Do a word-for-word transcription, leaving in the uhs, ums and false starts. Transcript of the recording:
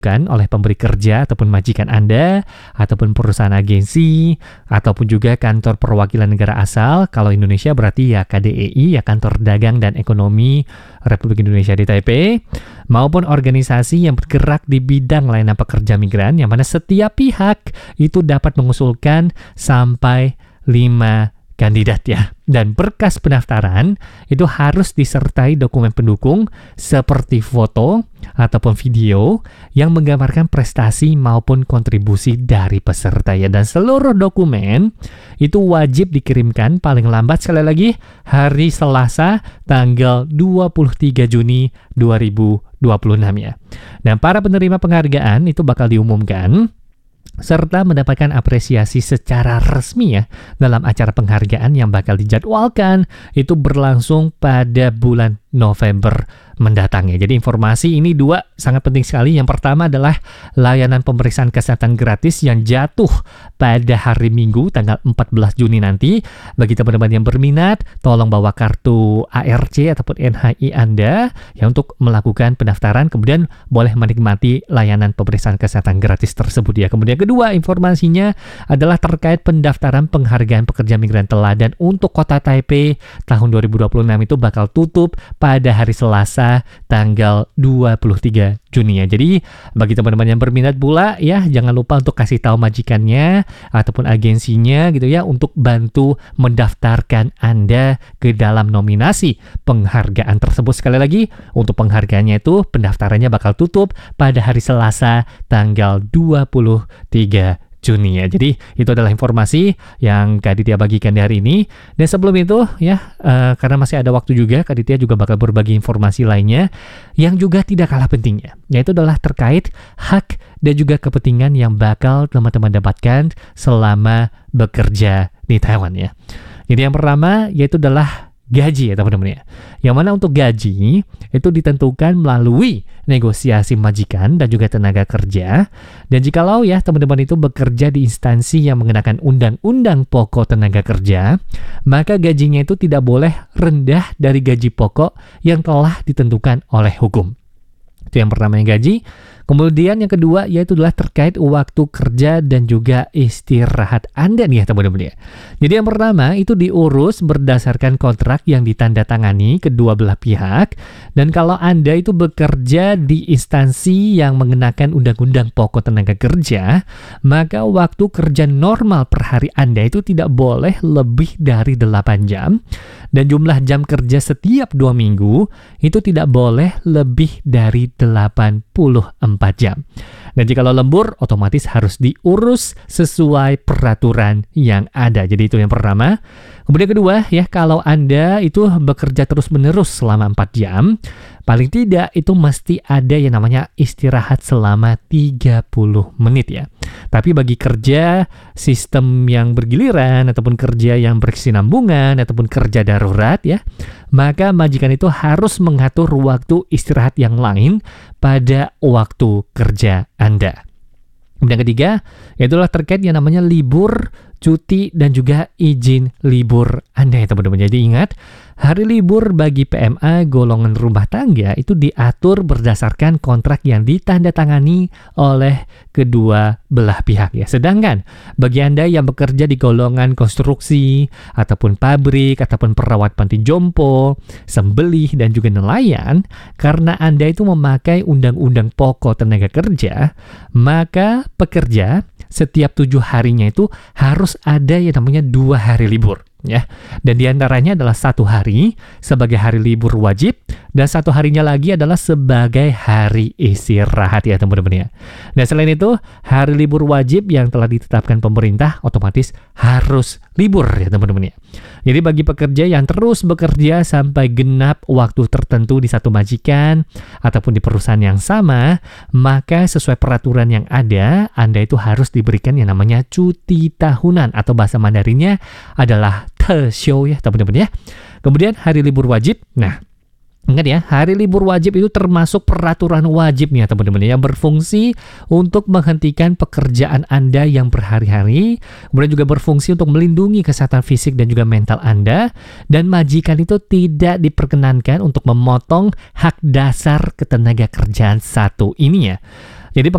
kan oleh pemberi kerja ataupun majikan Anda, ataupun perusahaan agensi, ataupun juga kantor perwakilan negara asal. Kalau Indonesia berarti ya K D E I, ya Kantor Dagang dan Ekonomi Republik Indonesia di Taipei, maupun organisasi yang bergerak di bidang layanan pekerja migran, yang mana setiap pihak itu dapat mengusulkan sampai lima kandidat ya. Dan berkas pendaftaran itu harus disertai dokumen pendukung seperti foto ataupun video yang menggambarkan prestasi maupun kontribusi dari peserta ya. Dan seluruh dokumen itu wajib dikirimkan paling lambat, sekali lagi, hari Selasa tanggal dua puluh tiga Juni dua ribu dua puluh enam ya. Dan para penerima penghargaan itu bakal diumumkan serta mendapatkan apresiasi secara resmi ya dalam acara penghargaan yang bakal dijadwalkan itu berlangsung pada bulan November mendatang ya. Jadi informasi ini dua sangat penting sekali. Yang pertama adalah layanan pemeriksaan kesehatan gratis yang jatuh pada hari Minggu tanggal empat belas Juni nanti. Bagi teman-teman yang berminat, tolong bawa kartu A R C ataupun N H I Anda ya untuk melakukan pendaftaran, kemudian boleh menikmati layanan pemeriksaan kesehatan gratis tersebut ya. Kemudian kedua informasinya adalah terkait pendaftaran penghargaan pekerja migran teladan untuk Kota Taipei tahun dua ribu dua puluh enam itu bakal tutup pada hari Selasa tanggal dua puluh tiga Juni ya. Jadi bagi teman-teman yang berminat pula ya, jangan lupa untuk kasih tahu majikannya ataupun agensinya gitu ya untuk bantu mendaftarkan Anda ke dalam nominasi penghargaan tersebut. Sekali lagi, untuk penghargaannya itu pendaftarannya bakal tutup pada hari Selasa tanggal dua puluh tiga Juni ya. Jadi itu adalah informasi yang Kak Aditya bagikan di hari ini. Dan sebelum itu ya, uh, karena masih ada waktu juga, Kak Aditya juga bakal berbagi informasi lainnya yang juga tidak kalah pentingnya, yaitu adalah terkait hak dan juga kepentingan yang bakal teman-teman dapatkan selama bekerja di Taiwan ya. Jadi yang pertama yaitu adalah gaji ya teman-teman ya. Yang mana untuk gaji itu ditentukan melalui negosiasi majikan dan juga tenaga kerja. Dan jikalau ya teman-teman itu bekerja di instansi yang mengenakan undang-undang pokok tenaga kerja, maka gajinya itu tidak boleh rendah dari gaji pokok yang telah ditentukan oleh hukum. Itu yang pertama, yang gaji. Kemudian yang kedua yaitu adalah terkait waktu kerja dan juga istirahat Anda nih ya teman-teman ya. Jadi yang pertama itu diurus berdasarkan kontrak yang ditandatangani kedua belah pihak. Dan kalau Anda itu bekerja di instansi yang mengenakan undang-undang pokok tenaga kerja, maka waktu kerja normal per hari Anda itu tidak boleh lebih dari delapan jam. Dan jumlah jam kerja setiap dua minggu itu tidak boleh lebih dari delapan puluh empat jam. Dan jika lembur, otomatis harus diurus sesuai peraturan yang ada. Jadi itu yang pertama. Kemudian kedua, ya kalau Anda itu bekerja terus-menerus selama empat jam, paling tidak itu mesti ada yang namanya istirahat selama tiga puluh menit ya. Tapi bagi kerja sistem yang bergiliran ataupun kerja yang berkesinambungan ataupun kerja darurat ya, maka majikan itu harus mengatur waktu istirahat yang lain pada waktu kerja Anda. Kemudian ketiga, yaitu terkait yang namanya libur, cuti, dan juga izin libur Anda ya teman-teman. Jadi ingat, hari libur bagi P M A golongan rumah tangga itu diatur berdasarkan kontrak yang ditandatangani oleh kedua belah pihak ya. Sedangkan bagi Anda yang bekerja di golongan konstruksi ataupun pabrik ataupun perawat panti jompo, sembelih dan juga nelayan, karena Anda itu memakai undang-undang pokok tenaga kerja, maka pekerja setiap tujuh harinya itu harus ada yang namanya dua hari libur ya. Dan diantaranya adalah satu hari sebagai hari libur wajib dan satu harinya lagi adalah sebagai hari istirahat ya teman-teman ya. Dan selain itu, hari libur wajib yang telah ditetapkan pemerintah otomatis harus libur ya teman-teman ya. Jadi bagi pekerja yang terus bekerja sampai genap waktu tertentu di satu majikan ataupun di perusahaan yang sama, maka sesuai peraturan yang ada, Anda itu harus diberikan yang namanya cuti tahunan atau bahasa Mandarinnya adalah Teshiou ya teman-teman ya. Kemudian hari libur wajib. Nah, ingat ya, hari libur wajib itu termasuk peraturan wajib nih ya teman-teman yang berfungsi untuk menghentikan pekerjaan Anda yang berhari-hari, kemudian juga berfungsi untuk melindungi kesehatan fisik dan juga mental Anda, dan majikan itu tidak diperkenankan untuk memotong hak dasar ketenaga kerjaan satu ini ya. Jadi